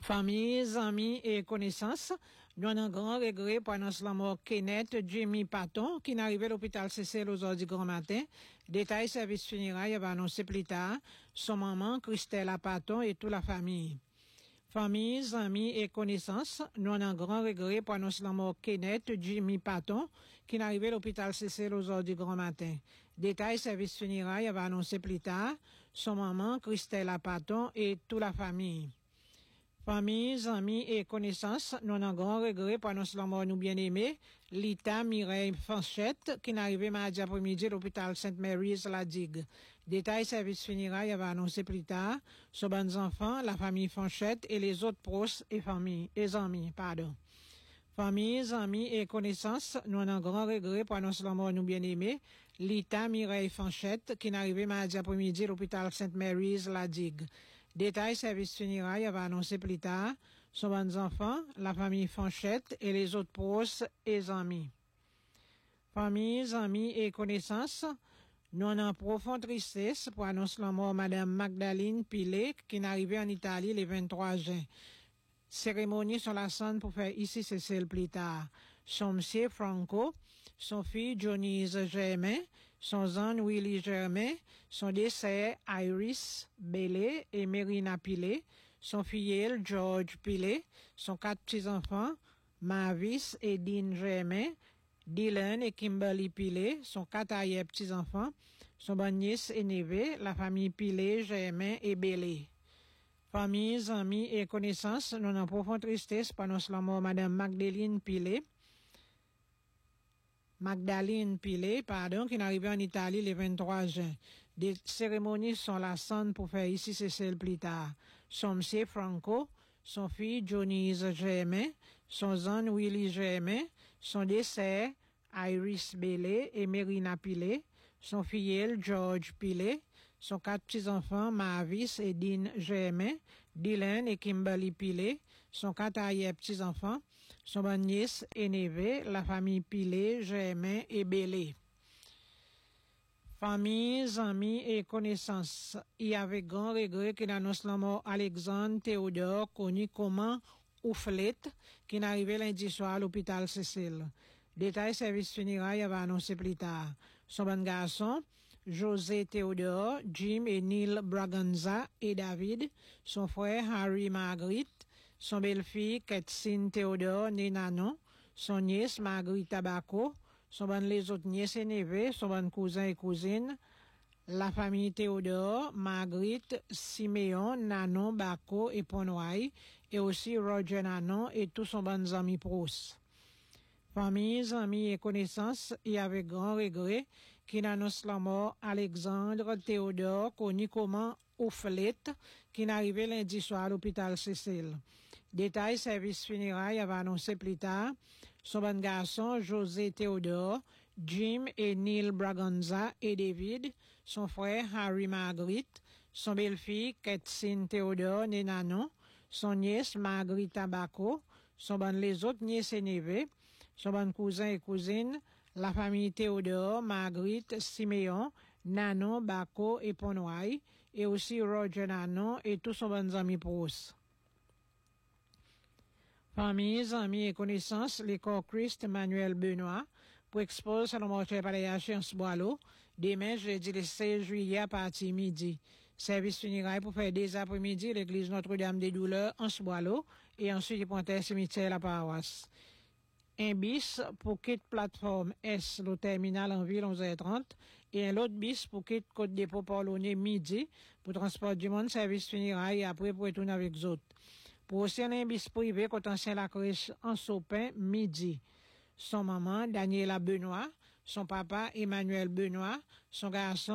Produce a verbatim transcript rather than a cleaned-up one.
Familles, amis et connaissances, nous avons un grand regret pour annoncer la mort Kenneth Jimmy Patton, qui n'est arrivé à l'hôpital Cécile aux heures du grand matin. Détail service funéraire va annoncer plus tard. Son maman, Christella Patton et toute la famille. Familles, amis et connaissances, nous avons un grand regret pour annoncer la mort Kenneth Jimmy Patton, qui n'est arrivé à l'hôpital Cécile aux heures du grand matin. Détail service funéraire va annoncer plus tard. Son maman, Christella Patton et toute la famille. Familles, amis et connaissances, nous avons un grand regret pour annoncer la mort nous bien-aimés, Lita Mireille Fanchette, qui est arrivée mardi après-midi à l'hôpital Sainte Mary's La Digue. Détail service funéraire va annoncer plus tard. Sur bonnes enfants, la famille Fanchette et les autres proches et familles, et amis, pardon. Familles, amis et connaissances, nous avons un grand regret pour annoncer la mort nous bien-aimés, Lita Mireille Fanchette, qui est arrivée mardi après-midi à l'hôpital Sainte Mary's La Digue. Détail service funéraire va annoncer plus tard. Son bonnes enfants, la famille Fanchette et les autres proches et amis. Familles, amis et connaissances, nous avons une profonde tristesse pour annoncer la mort de Madame Magdalene Pilet, qui est arrivée en Italie le vingt-trois juin. Cérémonie sur la scène pour faire ici Cécile plus tard. Son monsieur Franco, son fils Jonise Germain, son zan Willy Germain, son décès Iris Bellet et Mérina Pilet, son filleul George Pilet, son quatre petits-enfants Mavis et Dean Germain, Dylan et Kimberly Pilet, son quatre arrière petits-enfants, son bonne nièce et neveu, la famille Pilet, Germain et Bellet. Familles, amis et connaissances, nous avons profonde tristesse pour annoncer la mort de Madame Magdalene Pilet, Magdalene Pilet, pardon, qui est arrivée en Italie le vingt-trois juin. Des cérémonies sont la scène pour faire ici Cécile plus tard. Son monsieur Franco, son fils Jonise Germain, son zan Willy Germain, son décès Iris Bellet et Mérina Pilet, son filleul George Pilet, son quatre petits-enfants Mavis et Dean Germain, Dylan et Kimberly Pilet, son quatre arrière petits-enfants, son bonne nièce et neveu, la famille Pilet, Germain et Bellet. Familles, amis et connaissances, il y avait grand regret qu'il annonce la mort Alexandre Théodore, connu comme Ouflette, qui est arrivé lundi soir à l'hôpital Cécile. Détail service funéraire va annoncer plus tard. Son bon garçon, José Théodore, Jim et Neil Braganza et David, son frère Harry Marguerite, son belle-fille Kathleen Théodore, née Nanon, son nièce Marguerite Tabaco, son bon les autres nièces et neveux, son bon cousin et cousine, la famille Théodore, Marguerite, Siméon, Nanon, Baco et Ponoy, et aussi Roger Nanon et tous son bons amis proches. Familles, amis et connaissances, et avec grand regret, qui annonce la mort Alexandre Théodore, connu comme Ouflette, qui est arrivé lundi soir à l'hôpital Cécile. Détail service funéraire va annoncer plus tard. Son bon garçon, José Théodore, Jim et Neil Braganza et David, son frère Harry Marguerite, son belle-fille Kathleen Théodore, née Nanon, son nièce Marguerite Tabaco, son bon les autres nièces et neveux, son bon cousin et cousine, la famille Théodore, Marguerite, Siméon, Nanon, Baco et Ponoy, et aussi Roger Nanon et tous son bons amis proches. Familles, amis et connaissances, les corps Christ Emmanuel Benoît, pour exposer à la mortuaire Paléache en Boileau, demain, jeudi le seize juillet à partir midi. Service funéraire pour faire des après-midi, l'église Notre-Dame des Douleurs en Boileau, et ensuite, il pointait cimetière la paroisse. Un bis pour quitte plateforme S, le terminal en ville onze heures trente, et un autre bis pour quitte Côte dépôt Polonais midi, pour transport du monde, service funéraire, et après pour retourner avec les autres. Pour aussi un bis privé, côté ancien la crèche en Sopin, midi. Son maman, Daniela Benoît, son papa, Emmanuel Benoît, son garçon,